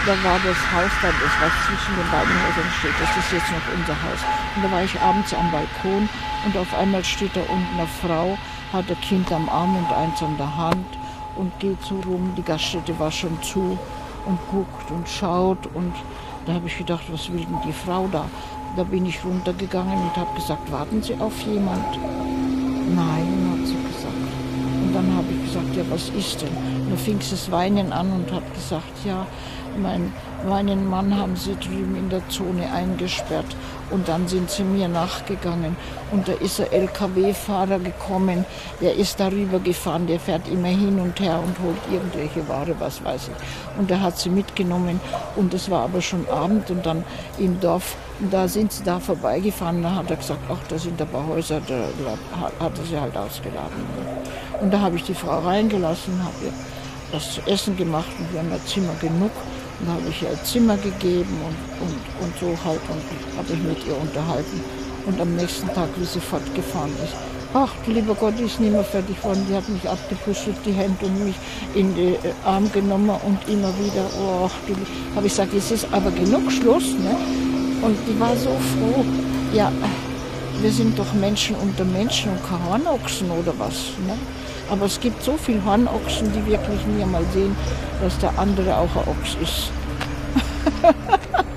da war das Haus dann, das was zwischen den beiden Häusern steht, das ist jetzt noch unser Haus. Und da war ich abends am Balkon und auf einmal steht da unten eine Frau, hat ein Kind am Arm und eins an der Hand und geht so rum, die Gaststätte war schon zu und guckt und schaut und da habe ich gedacht, was will denn die Frau da? Da bin ich runtergegangen und habe gesagt, warten Sie auf jemand? Nein, hat sie gesagt. Und dann habe ich gesagt, ja, was ist denn? Und dann fing sie das Weinen an und hat gesagt, ja, meinen Mann haben sie drüben in der Zone eingesperrt. Und dann sind sie mir nachgegangen. Und da ist ein LKW-Fahrer gekommen, der ist darüber gefahren, der fährt immer hin und her und holt irgendwelche Ware, was weiß ich. Und der hat sie mitgenommen und es war aber schon Abend und dann im Dorf, da sind sie da vorbeigefahren. Da hat er gesagt, ach, da sind ein paar Häuser, da hat er sie halt ausgeladen. Und da habe ich die Frau reingelassen, habe ihr was zu essen gemacht und wir haben ein Zimmer genug. Und da habe ich ihr ein Zimmer gegeben und so halt und habe ich mit ihr unterhalten. Und am nächsten Tag, wie sie fortgefahren ist, ach, lieber Gott, die ist nicht mehr fertig geworden. Die hat mich abgepustet, die Hände und mich in den Arm genommen und immer wieder, oh, habe ich gesagt, es ist aber genug Schluss, ne? Und die war so froh, ja, wir sind doch Menschen unter Menschen und keine Hornochsen oder was, ne? Aber es gibt so viele Hornochsen, die wirklich nie mal sehen, dass der andere auch ein Ochs ist.